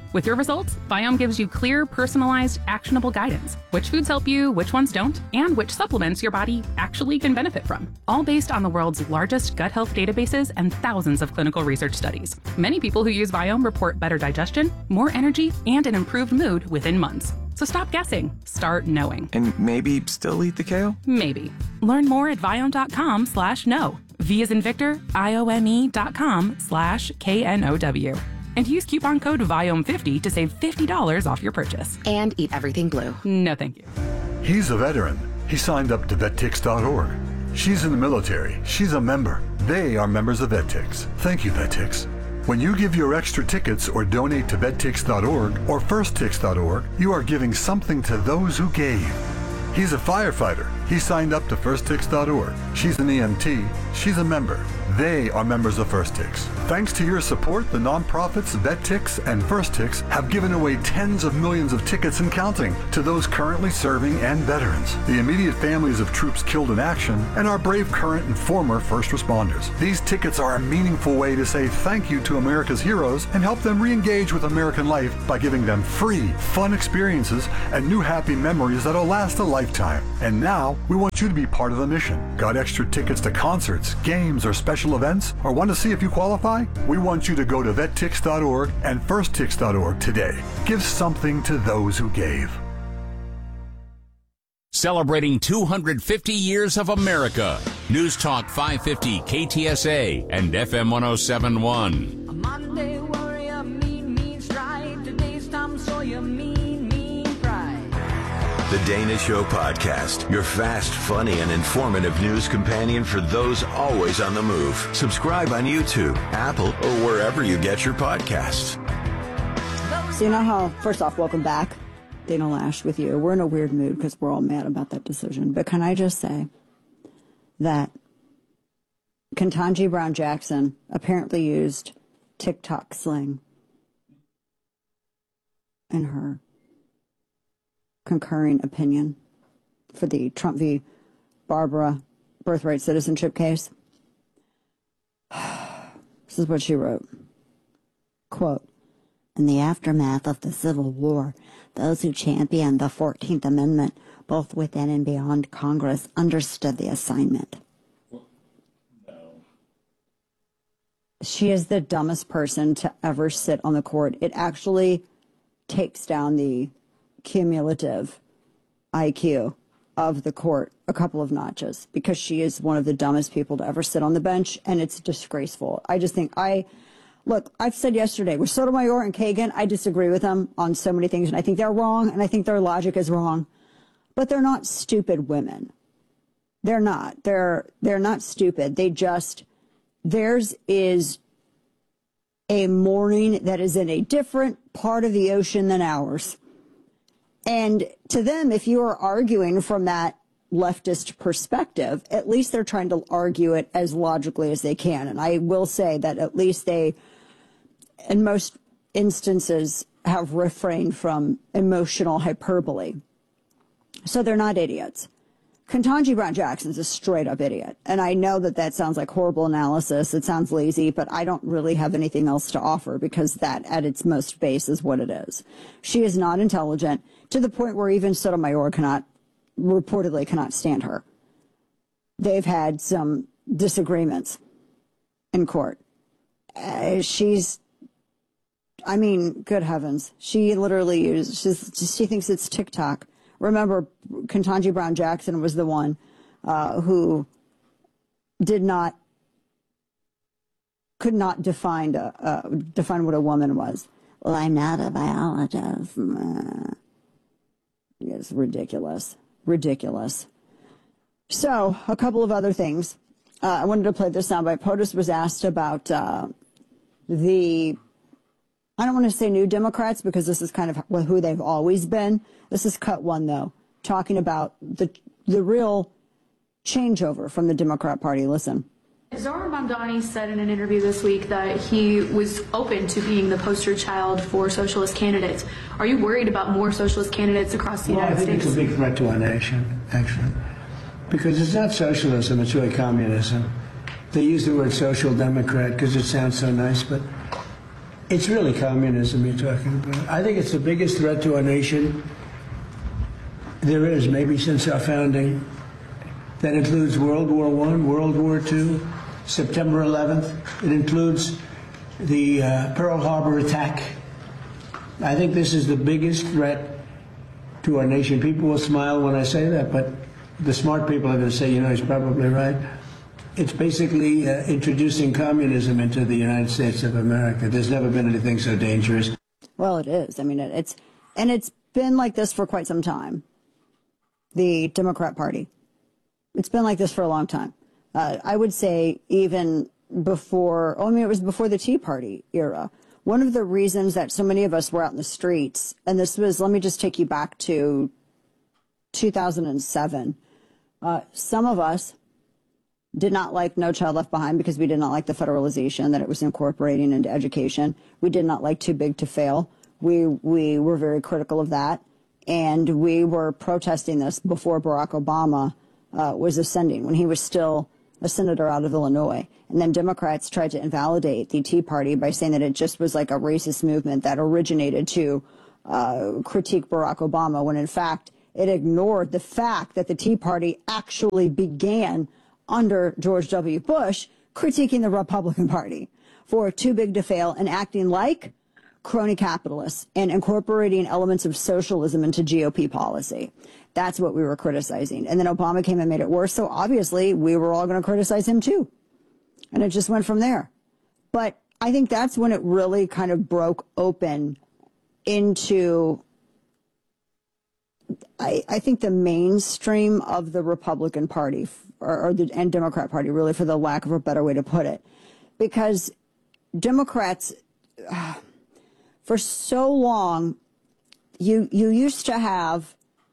With your results, Viome gives you clear, personalized, actionable guidance. Which foods help you, which ones don't, and which supplements your body actually can benefit from. All based on the world's largest gut health databases and thousands of clinical research studies. Many people who use Viome report better digestion, more energy, and an improved mood within months. So stop guessing. Start knowing. And maybe still eat the kale? Maybe. Learn more at Viome.com/know. V as in Victor, IOME.com/KNOW. And use coupon code VIOME50 to save $50 off your purchase. And eat everything blue. No, thank you. He's a veteran. He signed up to VetTix.org. She's in the military. She's a member. They are members of VetTix. Thank you, VetTix. When you give your extra tickets or donate to VetTix.org or FirstTix.org, you are giving something to those who gave. He's a firefighter. He signed up to FirstTix.org. She's an EMT. She's a member. They are members of FirstTix. Thanks to your support, the nonprofits VetTix and FirstTix have given away tens of millions of tickets and counting to those currently serving and veterans, the immediate families of troops killed in action, and our brave current and former first responders. These tickets are a meaningful way to say thank you to America's heroes and help them re-engage with American life by giving them free, fun experiences and new happy memories that'll last a lifetime. And now, we want you to be part of the mission. Got extra tickets to concerts, games, or special events? Or want to see if you qualify? We want you to go to VetTix.org and FirstTix.org today. Give something to those who gave. Celebrating 250 years of America. News Talk 550 KTSA and FM 1071. A Monday warrior, mean stride. Today's Tom Sawyer, mean pride. The Dana Show Podcast, your fast, funny, and informative news companion for those always on the move. Subscribe on YouTube, Apple, or wherever you get your podcasts. So you know how, first off, welcome back. Dana Loesch with you. We're in a weird mood because we're all mad about that decision. But can I just say that Ketanji Brown Jackson apparently used TikTok slang in her concurring opinion for the Trump v. Barbara birthright citizenship case. This is what she wrote. Quote, in the aftermath of the Civil War, those who championed the 14th Amendment, both within and beyond Congress, understood the assignment. She is the dumbest person to ever sit on the court. It actually takes down the cumulative IQ of the court a couple of notches because she is one of the dumbest people to ever sit on the bench, and it's disgraceful. I just think look, I've said yesterday, with Sotomayor and Kagan, I disagree with them on so many things, and I think they're wrong, and I think their logic is wrong. But they're not stupid women. They're not. They're not stupid. Theirs is a morning that is in a different part of the ocean than ours. And to them, if you are arguing from that leftist perspective, at least they're trying to argue it as logically as they can. And I will say that at least they, in most instances, have refrained from emotional hyperbole. So they're not idiots. Ketanji Brown Jackson's a straight up idiot. And I know that that sounds like horrible analysis. It sounds lazy, but I don't really have anything else to offer because that at its most base is what it is. She is not intelligent to the point where even Sotomayor reportedly cannot stand her. They've had some disagreements in court. Good heavens. She literally she thinks it's TikTok. Remember, Ketanji Brown Jackson was the one who could not define what a woman was. Well, I'm not a biologist. It's ridiculous. Ridiculous. So, a couple of other things. I wanted to play this soundbite. POTUS was asked about I don't want to say new Democrats because this is kind of who they've always been. This is cut one, though, talking about the real changeover from the Democrat Party. Listen. Zohran Mamdani said in an interview this week that he was open to being the poster child for socialist candidates. Are you worried about more socialist candidates across the United States? I think it's a big threat to our nation, actually, because it's not socialism, it's really communism. They use the word social democrat because it sounds so nice, but It's really communism you're talking about. I think it's the biggest threat to our nation there is, maybe since our founding. That includes World War I, World War II, September 11th. It includes the Pearl Harbor attack. I think this is the biggest threat to our nation. People will smile when I say that, but the smart people are going to say, you know, he's probably right. It's basically introducing communism into the United States of America. There's never been anything so dangerous. Well, it is. I mean, it's been like this for quite some time. The Democrat Party. It's been like this for a long time. I would say even before, it was before the Tea Party era. One of the reasons that so many of us were out in the streets, and this was, let me just take you back to 2007. Some of us did not like No Child Left Behind because we did not like the federalization that it was incorporating into education. We did not like Too Big to Fail. We were very critical of that. And we were protesting this before Barack Obama was ascending, when he was still a senator out of Illinois. And then Democrats tried to invalidate the Tea Party by saying that it just was like a racist movement that originated to critique Barack Obama, when in fact it ignored the fact that the Tea Party actually began under George W. Bush, critiquing the Republican Party for too big to fail and acting like crony capitalists and incorporating elements of socialism into GOP policy. That's what we were criticizing. And then Obama came and made it worse. So obviously we were all going to criticize him too. And it just went from there. But I think that's when it really kind of broke open into, I think, the mainstream of the Republican Party and Democrat Party, really, for the lack of a better way to put it. Because Democrats, for so long, you used to have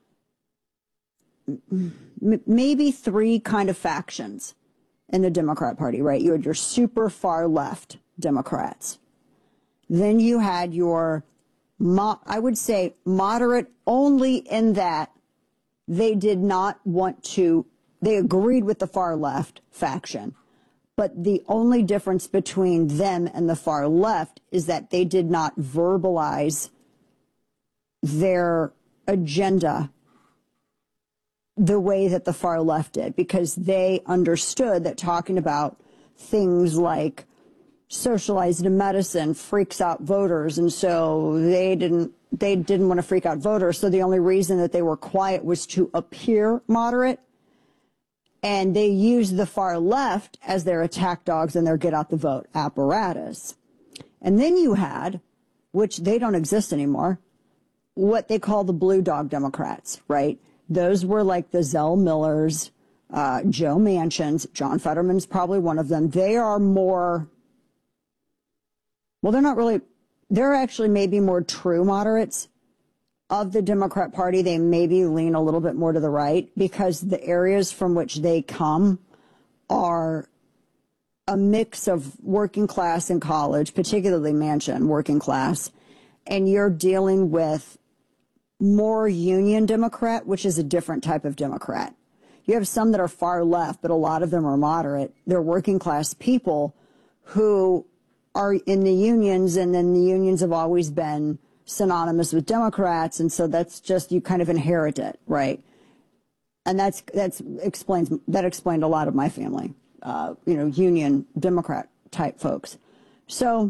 maybe three kind of factions in the Democrat Party, right? You had your super far left Democrats. Then you had your, I would say, moderate only in that they did not want to, they agreed with the far left faction. But the only difference between them and the far left is that they did not verbalize their agenda the way that the far left did, because they understood that talking about things like socialized medicine freaks out voters, and so they didn't want to freak out voters. So the only reason that they were quiet was to appear moderate. And they used the far left as their attack dogs and their get out the vote apparatus. And then you had, which they don't exist anymore, what they call the blue dog Democrats, right? Those were like the Zell Millers, Joe Manchins. John Fetterman's probably one of them. They are more, well, they're not really, they're actually maybe more true moderates of the Democrat Party. They maybe lean a little bit more to the right because the areas from which they come are a mix of working class and college, particularly Manchin, working class, and you're dealing with more union Democrat, which is a different type of Democrat. You have some that are far left, but a lot of them are moderate. They're working class people who are in the unions, and then the unions have always been synonymous with Democrats, and so that's just, you kind of inherit it, right? And that explained a lot of my family, union Democrat type folks. So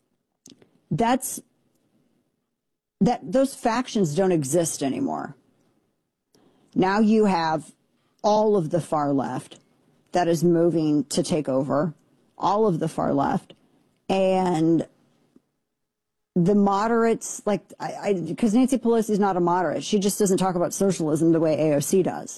those factions don't exist anymore. Now you have all of the far left that is moving to take over, all of the far left, and the moderates, like, because Nancy Pelosi is not a moderate. She just doesn't talk about socialism the way AOC does.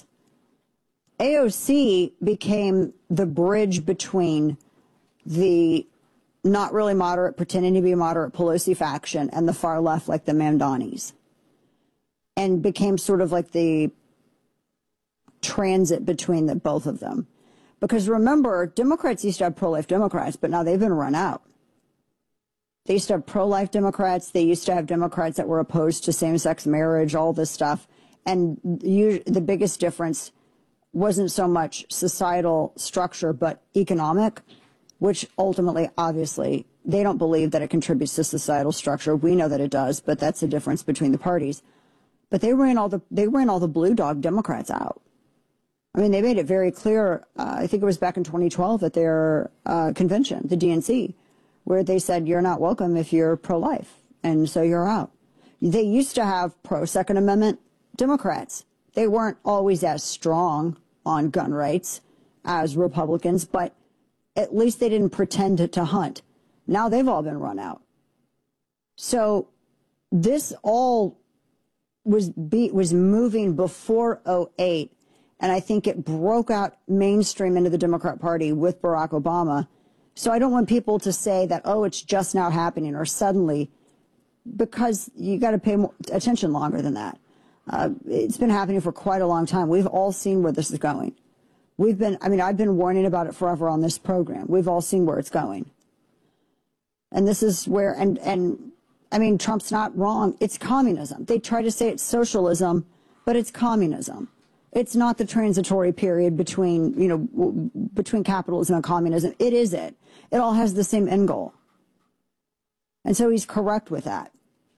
AOC became the bridge between the not really moderate, pretending to be a moderate Pelosi faction, and the far left, like the Mamdanis, and became sort of like the transit between the both of them. Because remember, Democrats used to have pro-life Democrats, but now they've been run out. They used to have pro-life Democrats. They used to have Democrats that were opposed to same-sex marriage, all this stuff. And the biggest difference wasn't so much societal structure, but economic, which ultimately, obviously, they don't believe that it contributes to societal structure. We know that it does, but that's the difference between the parties. But they ran all the blue dog Democrats out. I mean, they made it very clear. I think it was back in 2012 at their convention, the DNC, where they said you're not welcome if you're pro-life, and so you're out. They used to have pro-Second Amendment Democrats. They weren't always as strong on gun rights as Republicans, but at least they didn't pretend to hunt. Now they've all been run out. So this all was moving before 2008, and I think it broke out mainstream into the Democrat Party with Barack Obama. So I don't want people to say that, oh, it's just now happening or suddenly, because you got to pay more attention longer than that. It's been happening for quite a long time. We've all seen where this is going. I've been warning about it forever on this program. We've all seen where it's going. And this is where, Trump's not wrong. It's communism. They try to say it's socialism, but it's communism. It's not the transitory period between capitalism and communism. It is it. It all has the same end goal. And so he's correct with that.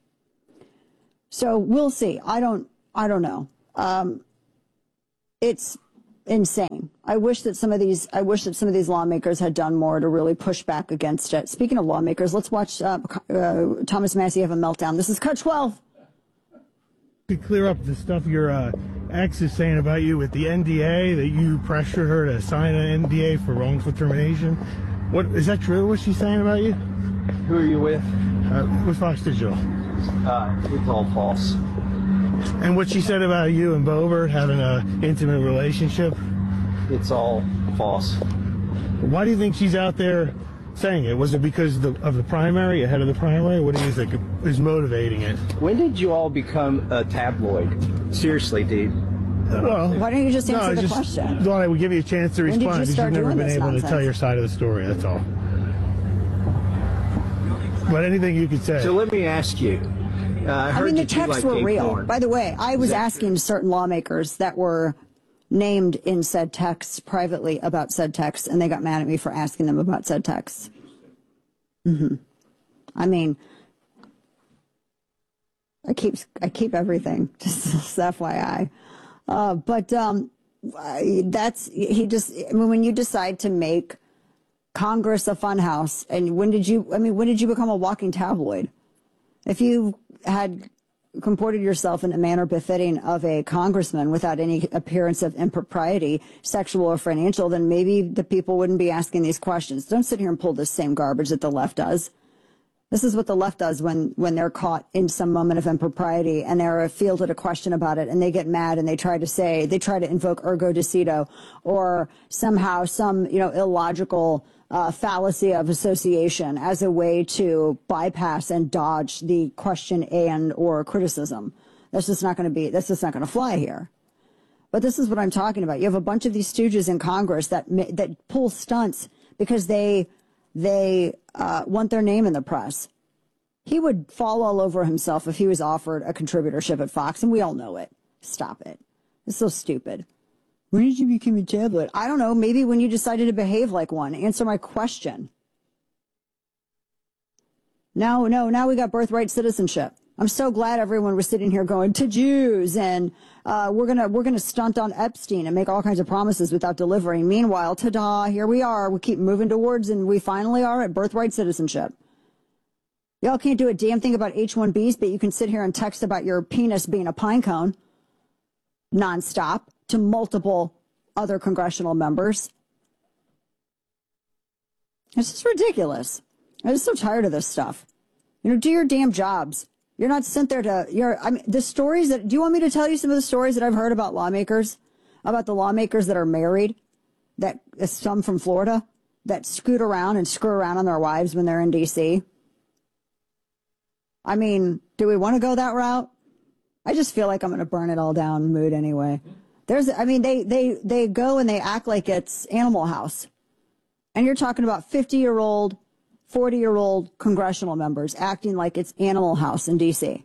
So we'll see. I don't know. It's insane. I wish that some of these lawmakers had done more to really push back against it. Speaking of lawmakers, let's watch Thomas Massie have a meltdown. This is Cut 12. To clear up the stuff your ex is saying about you with the NDA, that you pressured her to sign an NDA for wrongful termination. What is that true? What she's saying about you? Who are you with? With Fox Digital. It's all false. And what she said about you and Boebert having an intimate relationship? It's all false. Why do you think she's out there saying it? Was it because of the primary, ahead of the primary? What do you think is motivating it? When did you all become a tabloid? Seriously, dude. Well, why don't you just answer the question? Thought I would give you a chance to respond because you've never been able to tell your side of the story. That's all. But anything you could say. So let me ask you. The texts were real. Porn. By the way, I was asking certain lawmakers that were named in said texts privately about said texts, and they got mad at me for asking them about said texts. I keep everything, just FYI. When you decide to make Congress a funhouse, and when did you become a walking tabloid? If you had comported yourself in a manner befitting of a congressman without any appearance of impropriety, sexual or financial, then maybe the people wouldn't be asking these questions. Don't sit here and pull this same garbage that the left does. This is what the left does when they're caught in some moment of impropriety and they're fielded a question about it and they get mad and they try to invoke ergo dicito or somehow some, illogical fallacy of association as a way to bypass and dodge the question and or criticism. That's just not going to fly here. But this is what I'm talking about. You have a bunch of these stooges in Congress that pull stunts because they want their name in the press. He would fall all over himself if he was offered a contributorship at Fox, and we all know it. Stop it. It's so stupid. When did you become a tabloid? I don't know. Maybe when you decided to behave like one. Answer my question. Now we got birthright citizenship. I'm so glad everyone was sitting here going to Jews and we're gonna stunt on Epstein and make all kinds of promises without delivering. Meanwhile, ta-da, here we are. We keep moving towards and we finally are at birthright citizenship. Y'all can't do a damn thing about H-1Bs, but you can sit here and text about your penis being a pine cone nonstop to multiple other congressional members. It's just ridiculous. I'm just so tired of this stuff. Do your damn jobs. You're not sent there do you want me to tell you some of the stories that I've heard about lawmakers, about the lawmakers that are married, that some from Florida, that scoot around and screw around on their wives when they're in D.C.? Do we want to go that route? I just feel like I'm going to burn it all down mood anyway. They go and they act like it's Animal House. And you're talking about 50-year-old, 40-year-old congressional members acting like it's Animal House in D.C.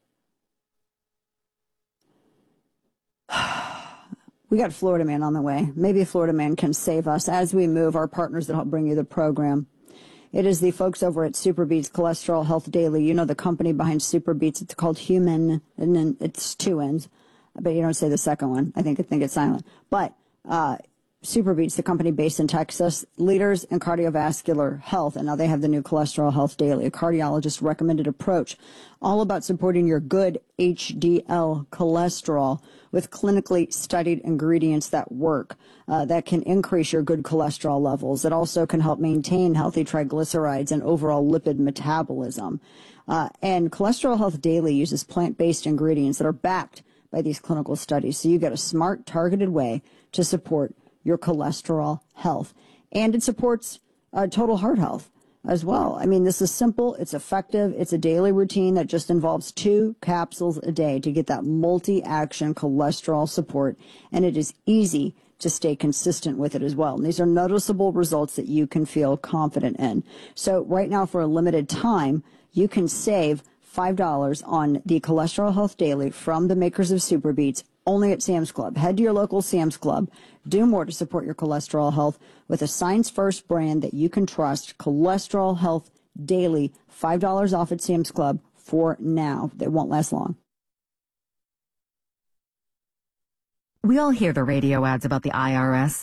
We got Florida Man on the way. Maybe Florida Man can save us as we move, our partners that help bring you the program. It is the folks over at Superbeats Cholesterol Health Daily. You know the company behind Superbeats. It's called Human, and then it's 2 N's. But you don't say the second one. I think it's silent. But Superbeats, the company based in Texas, leaders in cardiovascular health, and now they have the new Cholesterol Health Daily, a cardiologist recommended approach, all about supporting your good HDL cholesterol with clinically studied ingredients that work, that can increase your good cholesterol levels. It also can help maintain healthy triglycerides and overall lipid metabolism. And Cholesterol Health Daily uses plant-based ingredients that are backed by these clinical studies. So you get a smart, targeted way to support your cholesterol health. And it supports total heart health as well. I mean, this is simple. It's effective. It's a daily routine that just involves 2 capsules a day to get that multi-action cholesterol support. And it is easy to stay consistent with it as well. And these are noticeable results that you can feel confident in. So right now, for a limited time, you can save $5 on the Cholesterol Health Daily from the makers of Superbeats, only at Sam's Club. Head to your local Sam's Club. Do more to support your cholesterol health with a science-first brand that you can trust. Cholesterol Health Daily, $5 off at Sam's Club for now. They won't last long. We all hear the radio ads about the IRS.